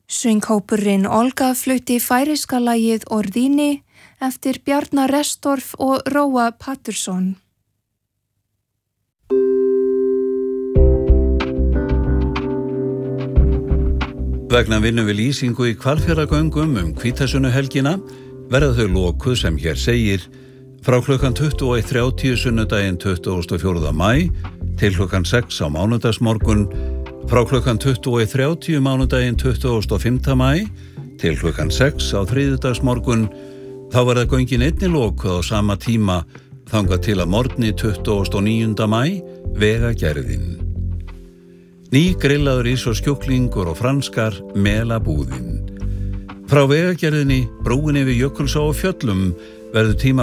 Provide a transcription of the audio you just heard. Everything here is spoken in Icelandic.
Sönghópurinn Olga flutti færiska lagið Orðini eftir Bjarna Restorff og Róa Pattersson. Vegna vinnu við lýsingu í Hvalfjarðargöngum Hvítasunnuhelgina verða þau lokuð sem hér segir frá klukkan 21:30 sunnudaginn 24. maí til klukkan 6 á mánudagsmorgun, frá klukkan 21:30 mánudaginn 25. maí til klukkan 6 á þriðjudagsmorgun. Þá verða göngin einnig lokuð á sama tíma þangað til að morgni 29. maí Vegagerðin. Ný grillaður ís og skjúklingur og franskar melabúðin. Frá Vegagerðinni, brúin yfir Jökulsá og Fjöllum verður tíma